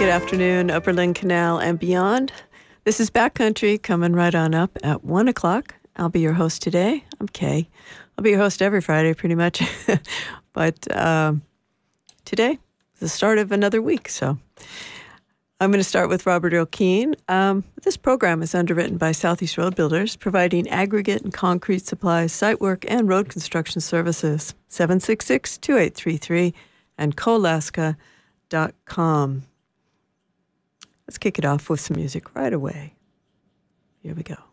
good afternoon, Upper Lynn Canal and beyond. This is Backcountry coming right on up at 1 o'clock. I'll be your host today. I'm Kay. I'll be your host every Friday pretty much. But today is the start of another week, so I'm going to start with Robert O'Keefe. This program is underwritten by Southeast Road Builders, providing aggregate and concrete supplies, site work, and road construction services. 766-2833 and Kolaska.com. Let's kick it off with some music right away. Here we go.